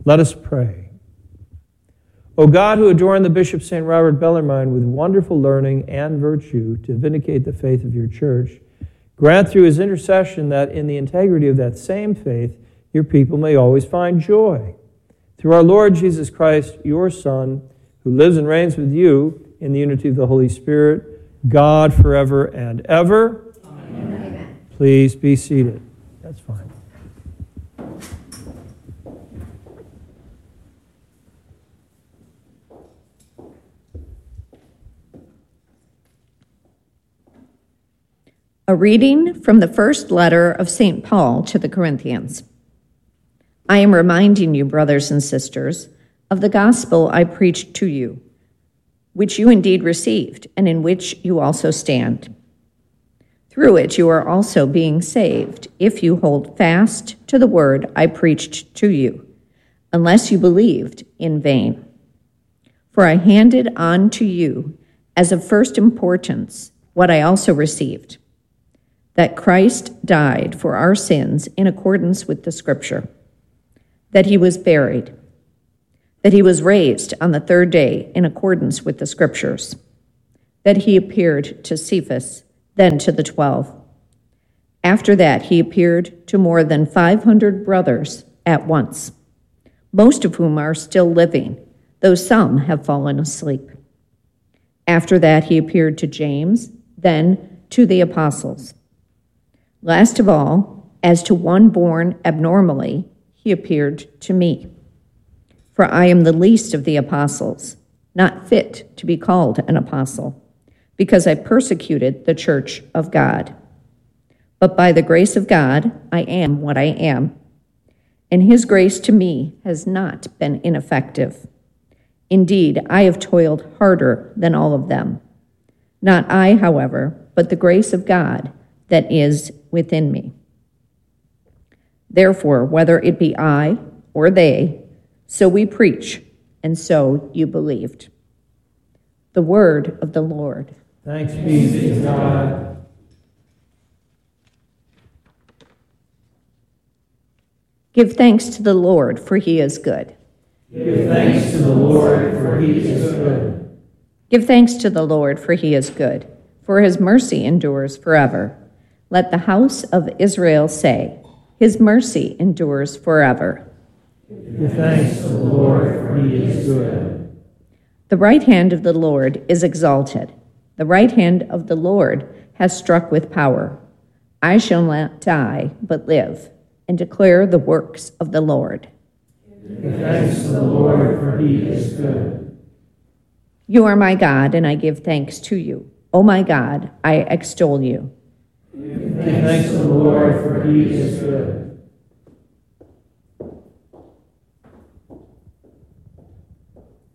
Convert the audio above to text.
Let us pray. O God, who adorned the Bishop St. Robert Bellarmine with wonderful learning and virtue to vindicate the faith of your church, grant through his intercession that in the integrity of that same faith, your people may always find joy. Through our Lord Jesus Christ, your Son, who lives and reigns with you in the unity of the Holy Spirit, God forever and ever. Amen. Please be seated. That's fine. A reading from the first letter of St. Paul to the Corinthians. I am reminding you, brothers and sisters, of the gospel I preached to you, which you indeed received, and in which you also stand. Through it you are also being saved, if you hold fast to the word I preached to you, unless you believed in vain. For I handed on to you as of first importance what I also received, that Christ died for our sins in accordance with the Scripture, that he was buried, that he was raised on the third day in accordance with the Scriptures, that he appeared to Cephas, then to the 12. After that, he appeared to more than 500 brothers at once, most of whom are still living, though some have fallen asleep. After that, he appeared to James, then to the apostles. Last of all, as to one born abnormally, he appeared to me. For I am the least of the apostles, not fit to be called an apostle, because I persecuted the church of God. But by the grace of God, I am what I am, and his grace to me has not been ineffective. Indeed, I have toiled harder than all of them. Not I, however, but the grace of God that is within me. Therefore, whether it be I or they, so we preach, and so you believed. The word of the Lord. Thanks be to God. Give thanks to the Lord, for he is good. Give thanks to the Lord, for he is good. Give thanks to the Lord, for he is good, for his mercy endures forever. Let the house of Israel say, his mercy endures forever. Give thanks to the Lord, for he is good. The right hand of the Lord is exalted. The right hand of the Lord has struck with power. I shall not die, but live, and declare the works of the Lord. Give thanks to the Lord, for he is good. You are my God, and I give thanks to you. O my God, I extol you. Give thanks to the Lord, for he is good.